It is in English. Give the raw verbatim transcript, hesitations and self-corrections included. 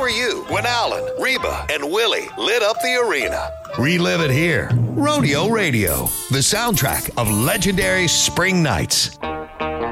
were you when Alan, Reba, and Willie lit up the arena? Relive it here. Rodeo Radio, the soundtrack of legendary spring nights.